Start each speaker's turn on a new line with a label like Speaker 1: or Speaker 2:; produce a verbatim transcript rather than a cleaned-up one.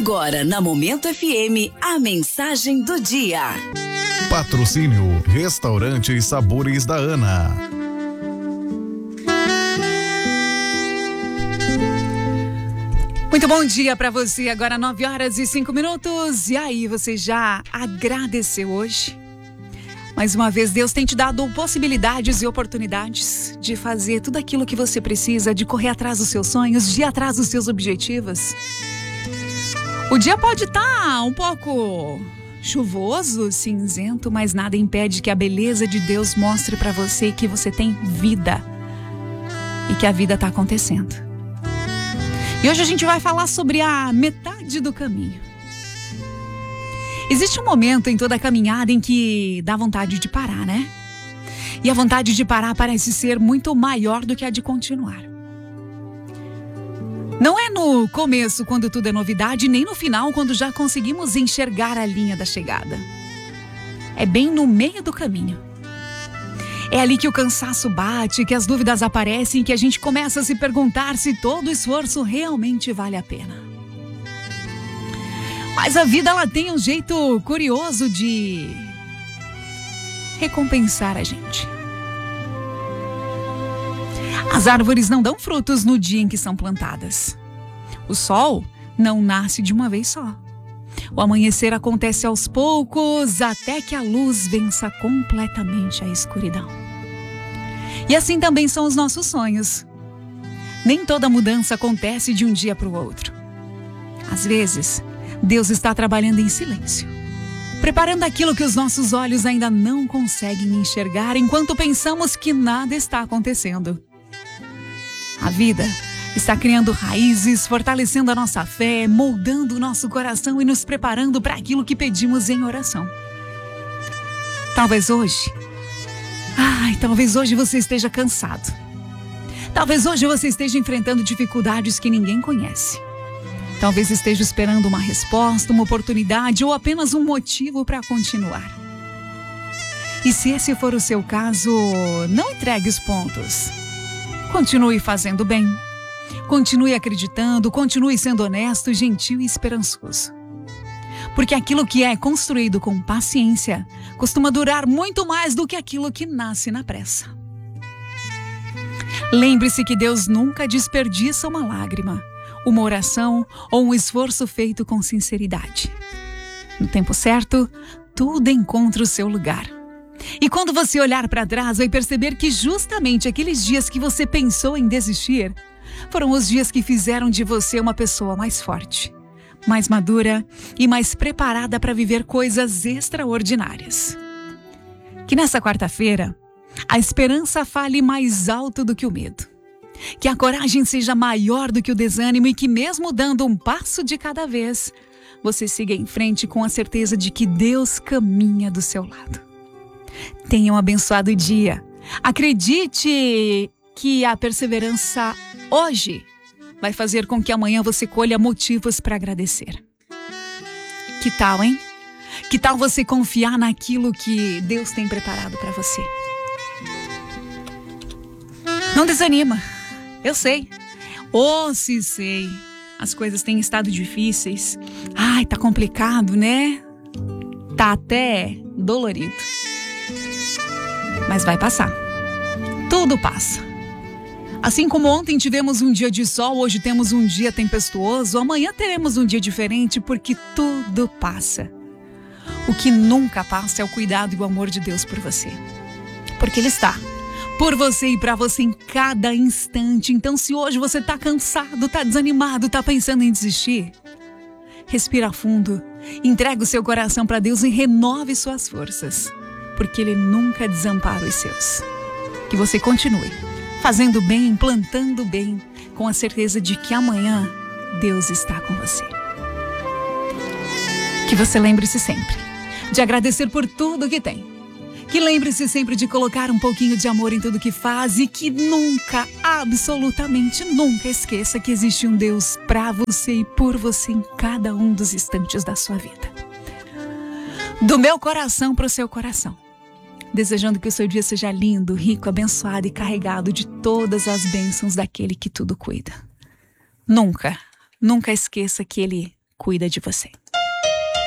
Speaker 1: Agora na Momento F M, a mensagem do dia.
Speaker 2: Patrocínio Restaurante Sabores da Ana.
Speaker 3: Muito bom dia para você, agora nove horas e cinco minutos. E aí, você já agradeceu hoje? Mais uma vez, Deus tem te dado possibilidades e oportunidades de fazer tudo aquilo que você precisa, de correr atrás dos seus sonhos, de ir atrás dos seus objetivos. O dia pode estar um pouco chuvoso, cinzento, mas nada impede que a beleza de Deus mostre para você que você tem vida e que a vida está acontecendo. E hoje a gente vai falar sobre a metade do caminho. Existe um momento em toda a caminhada em que dá vontade de parar, né? E a vontade de parar parece ser muito maior do que a de continuar. Não é no começo, quando tudo é novidade, nem no final, quando já conseguimos enxergar a linha da chegada. É bem no meio do caminho. É ali que o cansaço bate, que as dúvidas aparecem, que a gente começa a se perguntar se todo o esforço realmente vale a pena. Mas a vida, ela tem um jeito curioso de recompensar a gente. As árvores não dão frutos no dia em que são plantadas. O sol não nasce de uma vez só. O amanhecer acontece aos poucos, até que a luz vença completamente a escuridão. E assim também são os nossos sonhos. Nem toda mudança acontece de um dia para o outro. Às vezes, Deus está trabalhando em silêncio, preparando aquilo que os nossos olhos ainda não conseguem enxergar, enquanto pensamos que nada está acontecendo. A vida está criando raízes, fortalecendo a nossa fé, moldando o nosso coração e nos preparando para aquilo que pedimos em oração. Talvez hoje, ai, talvez hoje você esteja cansado. Talvez hoje você esteja enfrentando dificuldades que ninguém conhece. Talvez esteja esperando uma resposta, uma oportunidade ou apenas um motivo para continuar. E se esse for o seu caso, não entregue os pontos. Continue fazendo bem. Continue acreditando, continue sendo honesto, gentil e esperançoso. Porque aquilo que é construído com paciência costuma durar muito mais do que aquilo que nasce na pressa. Lembre-se que Deus nunca desperdiça uma lágrima, uma oração ou um esforço feito com sinceridade. No tempo certo, tudo encontra o seu lugar. E quando você olhar para trás, vai perceber que justamente aqueles dias que você pensou em desistir foram os dias que fizeram de você uma pessoa mais forte, mais madura e mais preparada para viver coisas extraordinárias. Que nessa quarta-feira, a esperança fale mais alto do que o medo. Que a coragem seja maior do que o desânimo e que mesmo dando um passo de cada vez, você siga em frente com a certeza de que Deus caminha do seu lado. Tenha um abençoado dia. Acredite que a perseverança hoje vai fazer com que amanhã você colha motivos para agradecer. Que tal, hein? Que tal você confiar naquilo que Deus tem preparado para você? Não desanima. Eu sei. Oh, se sei. As coisas têm estado difíceis. Ai, tá complicado, né? Tá até dolorido. Mas vai passar. Tudo passa. Assim como ontem tivemos um dia de sol, hoje temos um dia tempestuoso, amanhã teremos um dia diferente, porque tudo passa. O que nunca passa é o cuidado e o amor de Deus por você. Porque Ele está por você e para você em cada instante. Então, se hoje você está cansado, está desanimado, está pensando em desistir, respira fundo, entrega o seu coração para Deus e renove suas forças, porque Ele nunca desampara os seus. Que você continue fazendo bem, plantando bem, com a certeza de que amanhã Deus está com você. Que você lembre-se sempre de agradecer por tudo que tem. Que lembre-se sempre de colocar um pouquinho de amor em tudo que faz e que nunca, absolutamente nunca esqueça que existe um Deus para você e por você em cada um dos instantes da sua vida. Do meu coração para o seu coração. Desejando que o seu dia seja lindo, rico, abençoado e carregado de todas as bênçãos daquele que tudo cuida. Nunca, nunca esqueça que Ele cuida de você.